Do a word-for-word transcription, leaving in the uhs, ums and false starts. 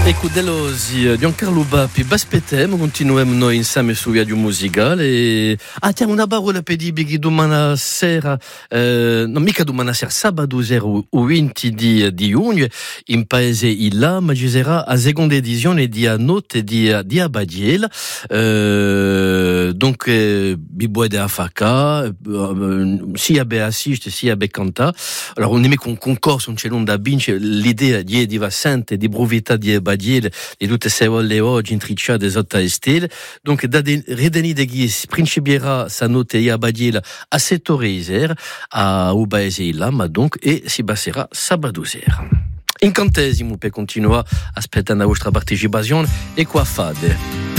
Ecco, Delosi, Giancarlo Bappi, baspetem, continuem noi insieme su Viaggio Musicale e... Ah, tiens, una parola per dire che domani sera, eh, non mica domani sera, sabato zero venti di, di giugno, in paese Illa, ma ci sarà la seconda edizione di A Notte di, di Abadiel, eh, donc, eh, Biboe de Afaka, eh, sia be assiste, sia be canta. Alors, on aimait qu'on concorse, on c'è l'onda bince, l'idea di di Vassante, di Brovita di Abadiel, e tutte se volle oggi intricciate sotto a stelle. Donc, da redeni de Ghies, principiera sa notte di Abadiel a sette ore sera, a Ubaese Illa, ma donc, e si passerà sabato sera. Incantesimo per continuare aspettando la vostra partecipazione e qua fate.